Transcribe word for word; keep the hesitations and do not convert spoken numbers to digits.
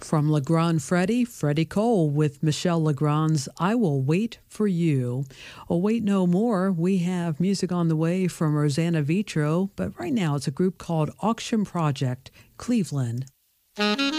From Legrand Freddie, Freddie Cole with Michelle Legrand's I Will Wait for You. Oh, wait no more. We have music on the way from Rosanna Vitro, but right now it's a group called Auction Project, Cleveland.